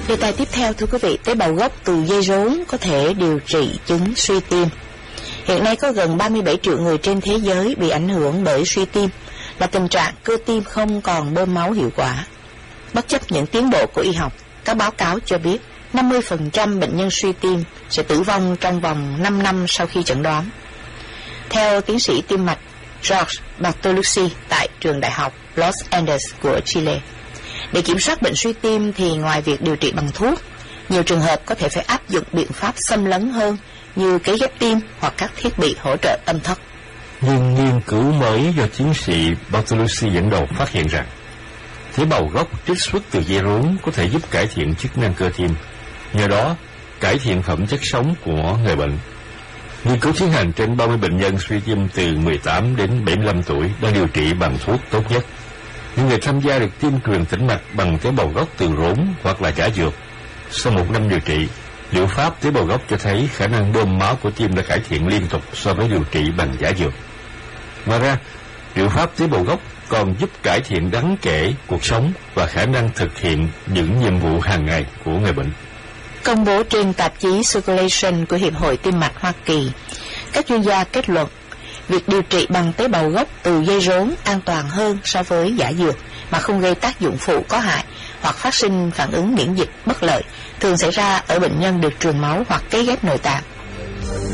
Đề tài tiếp theo, thưa quý vị, tế bào gốc từ dây rốn có thể điều trị chứng suy tim. Hiện nay có gần 37 triệu người trên thế giới bị ảnh hưởng bởi suy tim, là tình trạng cơ tim không còn bơm máu hiệu quả. Bất chấp những tiến bộ của y học, các báo cáo cho biết 50% bệnh nhân suy tim sẽ tử vong trong vòng 5 năm sau khi chẩn đoán. Theo tiến sĩ tim mạch George Bartolucci tại trường đại học Los Andes của Chile, để kiểm soát bệnh suy tim thì ngoài việc điều trị bằng thuốc, nhiều trường hợp có thể phải áp dụng biện pháp xâm lấn hơn như cấy ghép tim hoặc các thiết bị hỗ trợ tâm thất. Nhưng nghiên cứu mới do tiến sĩ Bartolucci dẫn đầu phát hiện rằng tế bào gốc trích xuất từ dây rốn có thể giúp cải thiện chức năng cơ tim, nhờ đó cải thiện phẩm chất sống của người bệnh. Nghiên cứu tiến hành trên 30 bệnh nhân suy tim từ 18 đến 75 tuổi đang điều trị bằng thuốc tốt nhất. Những người tham gia được tiêm truyền tĩnh mạch bằng tế bào gốc từ rốn hoặc là giả dược. Sau 1 năm điều trị, liệu pháp tế bào gốc cho thấy khả năng bơm máu của tim đã cải thiện liên tục so với điều trị bằng giả dược. Ngoài ra, liệu pháp tế bào gốc còn giúp cải thiện đáng kể cuộc sống và khả năng thực hiện những nhiệm vụ hàng ngày của người bệnh. Công bố trên tạp chí Circulation của Hiệp hội Tim mạch Hoa Kỳ, các chuyên gia kết luận việc điều trị bằng tế bào gốc từ dây rốn an toàn hơn so với giả dược mà không gây tác dụng phụ có hại hoặc phát sinh phản ứng miễn dịch bất lợi, thường xảy ra ở bệnh nhân được truyền máu hoặc cấy ghép nội tạng.